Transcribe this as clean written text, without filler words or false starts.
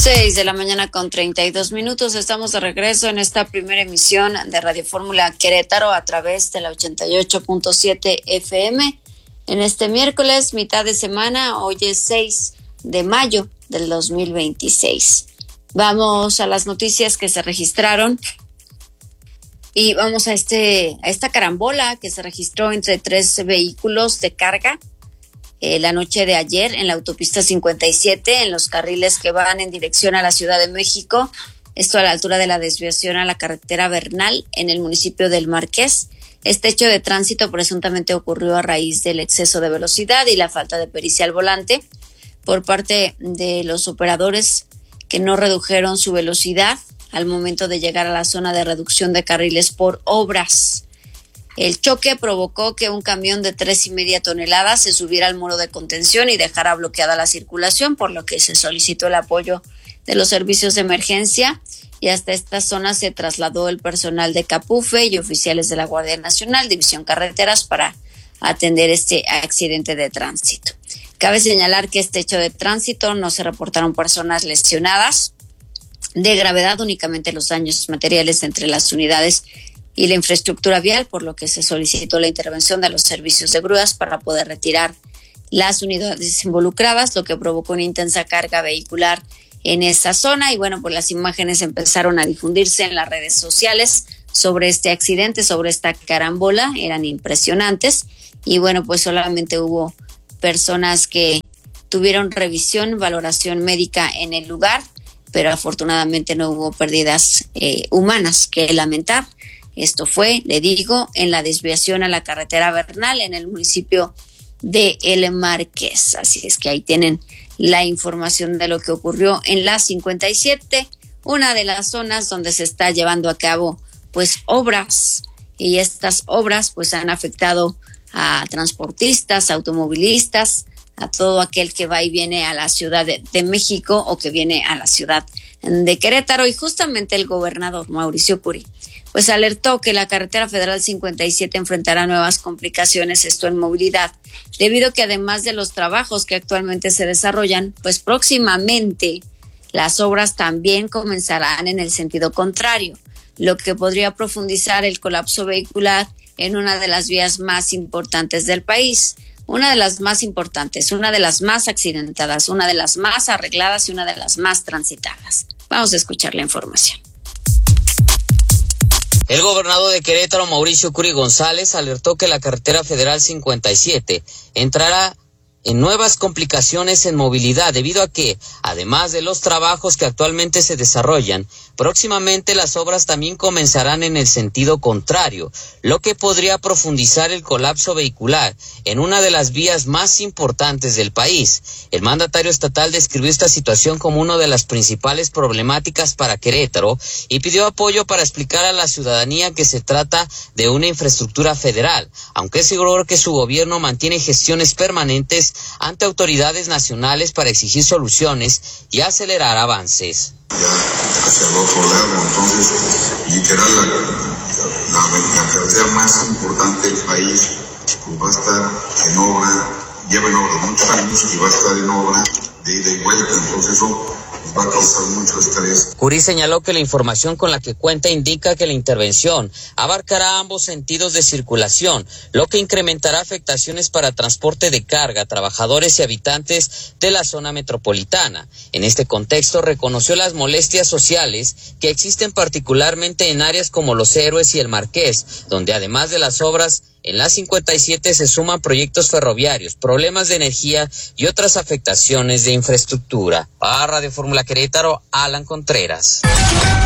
6:32 a.m. Estamos de regreso en esta primera emisión de Radio Fórmula Querétaro a través de la 88.7 FM. En este miércoles, mitad de semana, hoy es 6 de mayo del 2026. Vamos a las noticias que se registraron y vamos a esta carambola que se registró entre 3 vehículos de carga la noche de ayer en la autopista 57, en los carriles que van en dirección a la Ciudad de México, esto a la altura de la desviación a la carretera Bernal en el municipio del Marqués. Este hecho de tránsito presuntamente ocurrió a raíz del exceso de velocidad y la falta de pericia al volante por parte de los operadores que no redujeron su velocidad al momento de llegar a la zona de reducción de carriles por obras. El choque provocó que un camión de 3.5 toneladas se subiera al muro de contención y dejara bloqueada la circulación, por lo que se solicitó el apoyo de los servicios de emergencia y hasta esta zona se trasladó el personal de Capufe y oficiales de la Guardia Nacional, División Carreteras, para atender este accidente de tránsito. Cabe señalar que este hecho de tránsito no se reportaron personas lesionadas de gravedad, únicamente los daños materiales entre las unidades y la infraestructura vial, por lo que se solicitó la intervención de los servicios de grúas para poder retirar las unidades involucradas, lo que provocó una intensa carga vehicular en esa zona. Y bueno, pues las imágenes empezaron a difundirse en las redes sociales sobre este accidente, sobre esta carambola, eran impresionantes. Y bueno, pues solamente hubo personas que tuvieron revisión, valoración médica en el lugar, pero afortunadamente no hubo pérdidas humanas que lamentar. Esto fue, le digo, en la desviación a la carretera Bernal en el municipio de El Marqués. Así es que ahí tienen la información de lo que ocurrió en la 57, una de las zonas donde se está llevando a cabo pues obras, y estas obras pues han afectado a transportistas, automovilistas, a todo aquel que va y viene a la Ciudad de México o que viene a la ciudad de Querétaro. Y justamente el gobernador Mauricio Curi pues alertó que la carretera federal 57 enfrentará nuevas complicaciones, esto en movilidad, debido a que además de los trabajos que actualmente se desarrollan, pues próximamente las obras también comenzarán en el sentido contrario, lo que podría profundizar el colapso vehicular en una de las vías más importantes del país, una de las más importantes, una de las más accidentadas, una de las más arregladas y una de las más transitadas. Vamos a escuchar la información. El gobernador de Querétaro, Mauricio Curi González, alertó que la carretera federal 57 entrará en nuevas complicaciones en movilidad debido a que, además de los trabajos que actualmente se desarrollan, próximamente las obras también comenzarán en el sentido contrario, lo que podría profundizar el colapso vehicular en una de las vías más importantes del país. El mandatario estatal describió esta situación como una de las principales problemáticas para Querétaro y pidió apoyo para explicar a la ciudadanía que se trata de una infraestructura federal, aunque aseguró que su gobierno mantiene gestiones permanentes ante autoridades nacionales para exigir soluciones y acelerar avances. Ya hacia el otro lado, entonces literal la carretera más importante del país pues va a estar en obra, lleva en obra muchos años y va a estar en obra de ida y vuelta, entonces eso va a causar mucho estrés. Curi señaló que la información con la que cuenta indica que la intervención abarcará ambos sentidos de circulación, lo que incrementará afectaciones para transporte de carga, trabajadores y habitantes de la zona metropolitana. En este contexto reconoció las molestias sociales que existen particularmente en áreas como Los Héroes y El Marqués, donde además de las obras en la 57 se suman proyectos ferroviarios, problemas de energía y otras afectaciones de infraestructura. Para Radio Fórmula Querétaro, Alan Contreras.